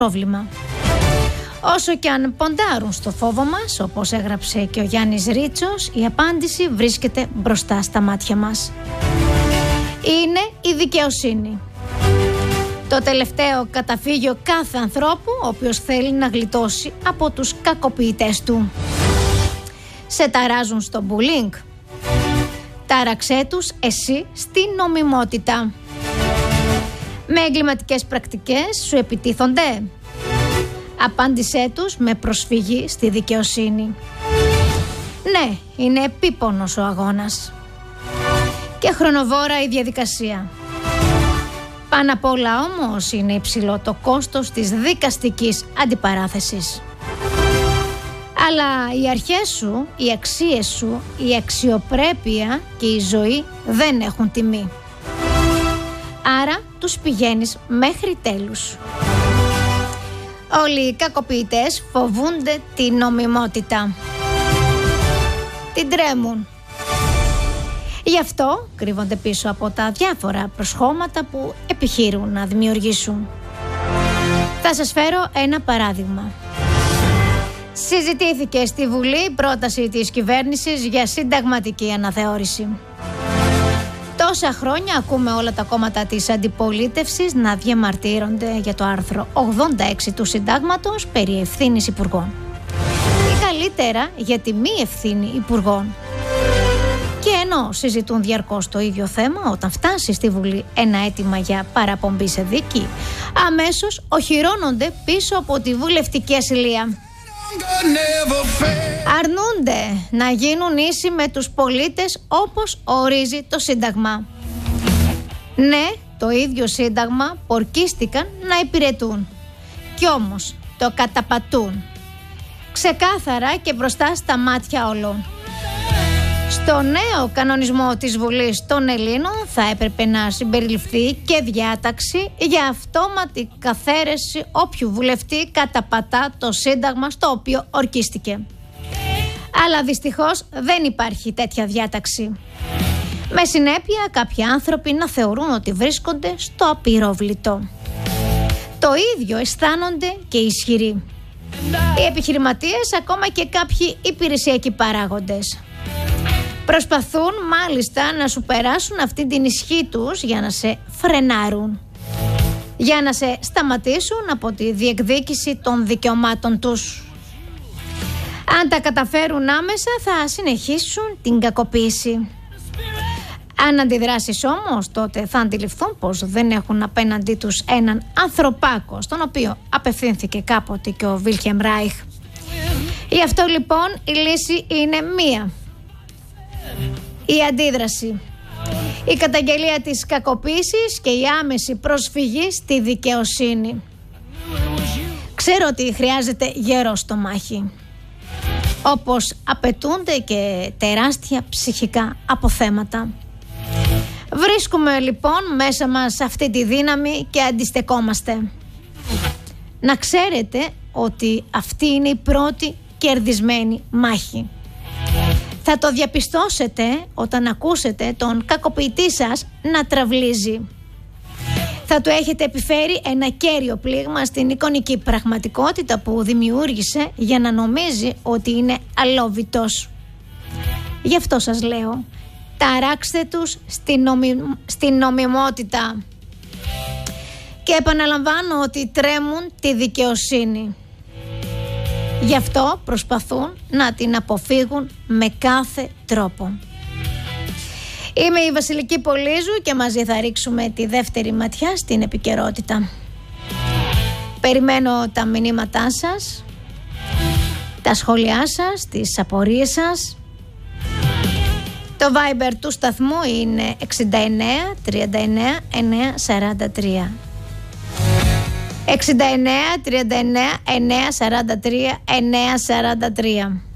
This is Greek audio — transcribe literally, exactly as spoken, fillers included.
πρόβλημα. Όσο και αν ποντάρουν στο φόβο μας, όπως έγραψε και ο Γιάννης Ρίτσος, η απάντηση βρίσκεται μπροστά στα μάτια μας. Είναι η δικαιοσύνη. Το τελευταίο καταφύγιο κάθε ανθρώπου, ο οποίος θέλει να γλιτώσει από τους κακοποιητές του. Σε ταράζουν στο bullying. Τάραξέ τους εσύ στην νομιμότητα. Με εγκληματικές πρακτικές σου επιτίθονται. Απάντησέ τους με προσφυγή στη δικαιοσύνη. Ναι, είναι επίπονος ο αγώνας και χρονοβόρα η διαδικασία. Πάνω απ' όλα όμως είναι υψηλό το κόστος της δικαστικής αντιπαράθεσης. Αλλά οι αρχές σου, οι αξίες σου, η αξιοπρέπεια και η ζωή δεν έχουν τιμή. Άρα τους πηγαίνεις μέχρι τέλους. Όλοι οι κακοποιητές φοβούνται την νομιμότητα. Την τρέμουν. Γι' αυτό κρύβονται πίσω από τα διάφορα προσχώματα που επιχείρουν να δημιουργήσουν. Θα σας φέρω ένα παράδειγμα. Συζητήθηκε στη Βουλή η πρόταση της κυβέρνησης για συνταγματική αναθεώρηση. Τόσα χρόνια ακούμε όλα τα κόμματα της αντιπολίτευσης να διαμαρτύρονται για το άρθρο ογδόντα έξι του Συντάγματος περί ευθύνης υπουργών. Ή καλύτερα για τη μη ευθύνη υπουργών. Και ενώ συζητούν διαρκώς το ίδιο θέμα, όταν φτάσει στη Βουλή ένα αίτημα για παραπομπή σε δίκη, αμέσως οχυρώνονται πίσω από τη βουλευτική ασυλία. Αρνούνται να γίνουν ίσοι με τους πολίτες όπως ορίζει το Σύνταγμα. Ναι, το ίδιο Σύνταγμα πορκίστηκαν να υπηρετούν. Κι όμως το καταπατούν. Ξεκάθαρα και μπροστά στα μάτια όλων. Στο νέο κανονισμό της Βουλής των Ελλήνων θα έπρεπε να συμπεριληφθεί και διάταξη για αυτόματη καθαίρεση όποιου βουλευτή καταπατά το Σύνταγμα στο οποίο ορκίστηκε. Αλλά δυστυχώς δεν υπάρχει τέτοια διάταξη. Με συνέπεια κάποιοι άνθρωποι να θεωρούν ότι βρίσκονται στο απειρόβλητο. Το ίδιο αισθάνονται και οι ισχυροί. Οι επιχειρηματίες, ακόμα και κάποιοι υπηρεσιακοί παράγοντες. Προσπαθούν μάλιστα να σου περάσουν αυτή την ισχύ τους για να σε φρενάρουν. Για να σε σταματήσουν από τη διεκδίκηση των δικαιωμάτων τους. Αν τα καταφέρουν άμεσα θα συνεχίσουν την κακοποίηση. Αν αντιδράσεις όμως, τότε θα αντιληφθούν πως δεν έχουν απέναντί τους έναν ανθρωπάκο, στον οποίο απευθύνθηκε κάποτε και ο Βίλχεμ Ράιχ. Γι' αυτό λοιπόν η λύση είναι μία. Η αντίδραση, η καταγγελία της κακοποίησης και η άμεση προσφυγή στη δικαιοσύνη. Ξέρω ότι χρειάζεται γερό στο μάχη, όπως απαιτούνται και τεράστια ψυχικά αποθέματα. Βρίσκουμε λοιπόν μέσα μας αυτή τη δύναμη και αντιστεκόμαστε. Να ξέρετε ότι αυτή είναι η πρώτη κερδισμένη μάχη. Θα το διαπιστώσετε όταν ακούσετε τον κακοποιητή σας να τραυλίζει. Θα του έχετε επιφέρει ένα κέριο πλήγμα στην εικονική πραγματικότητα που δημιούργησε για να νομίζει ότι είναι αλόβητος. Γι' αυτό σας λέω, ταράξτε τους στην, νομι... στην νομιμότητα. Και επαναλαμβάνω ότι τρέμουν τη δικαιοσύνη. Γι' αυτό προσπαθούν να την αποφύγουν με κάθε τρόπο. Είμαι η Βασιλική Πολύζου και μαζί θα ρίξουμε τη δεύτερη ματιά στην επικαιρότητα. Περιμένω τα μηνύματά σας, τα σχόλιά σας, τις απορίες σας. Το Viber του σταθμού είναι εξήντα εννέα τριάντα εννέα εννιακόσια σαράντα τρία. εξήντα εννέα τριάντα εννέα εννιακόσια σαράντα τρία εννιακόσια σαράντα τρία.